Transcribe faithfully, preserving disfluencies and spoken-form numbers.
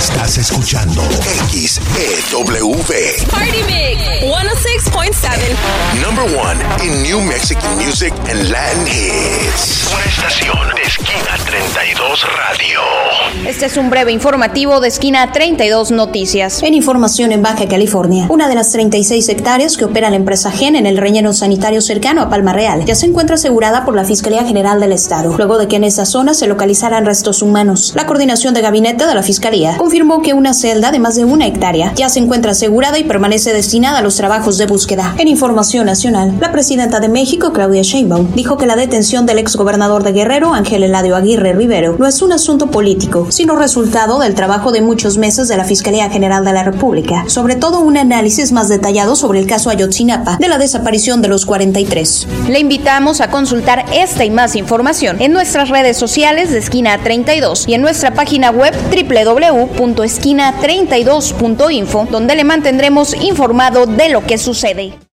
Estás escuchando X E W. Party Mix ciento seis punto siete. Number one in New Mexican music and Latin hits. Una estación de Esquina treinta y dos Radio. Este es un breve informativo de Esquina treinta y dos Noticias. En información en Baja California, una de las treinta y seis hectáreas que opera la empresa Gen en el relleno sanitario cercano a Palma Real ya se encuentra asegurada por la Fiscalía General del Estado, luego de que en esa zona se localizaran restos humanos. La coordinación de gabinete de la Fiscalía confirmó que una celda de más de una hectárea ya se encuentra asegurada y permanece destinada a los trabajos de búsqueda. En información nacional, la presidenta de México, Claudia Sheinbaum, dijo que la detención del exgobernador de Guerrero, Ángel Eladio Aguirre Rivero, no es un asunto político, sino resultado del trabajo de muchos meses de la Fiscalía General de la República, sobre todo un análisis más detallado sobre el caso Ayotzinapa de la desaparición de los cuarenta y tres. Le invitamos a consultar esta y más información en nuestras redes sociales de Esquina treinta y dos y en nuestra página web doble u doble u doble u punto esquina treinta y dos punto info, donde le mantendremos informado de lo que sucede.